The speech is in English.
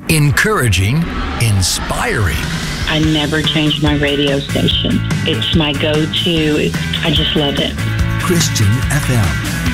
Encouraging, inspiring. I never change my radio station. It's my go-to. I just love it. Christian FM.